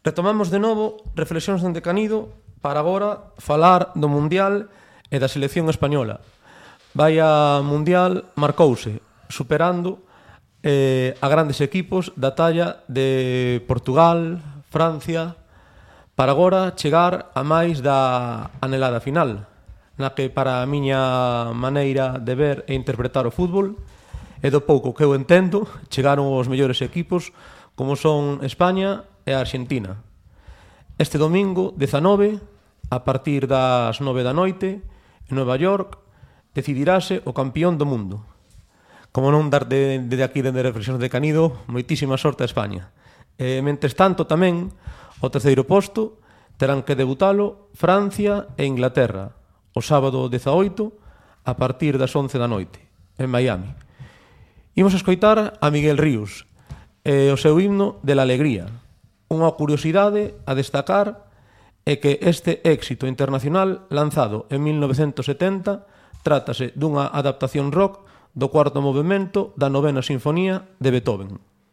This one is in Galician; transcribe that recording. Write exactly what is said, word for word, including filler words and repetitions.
Retomamos de novo Reflexións dende Canido para agora falar do Mundial e da selección española. Vaya Mundial marcouse superando eh, a grandes equipos da talla de Portugal, Francia, para agora chegar a máis da anhelada final, na que para a miña maneira de ver e interpretar o fútbol e do pouco que eu entendo chegaron os mellores equipos como son España e a Arxentina. Este domingo dezanove, a partir das nove da noite, en Nova York, decidirase o campeón do mundo. Como non dar de, de aquí dende Reflexións de Canido, moitísima sorte a España. E, mentres tanto, tamén, o terceiro posto terán que debutalo Francia e Inglaterra, o sábado dezaoito, a partir das once da noite, en Miami. Imos a escoitar a Miguel Ríos e o seu himno de la alegría. Unha curiosidade a destacar é que este éxito internacional lanzado en mil novecentos setenta trátase dunha adaptación rock do cuarto movemento da novena sinfonía de Beethoven.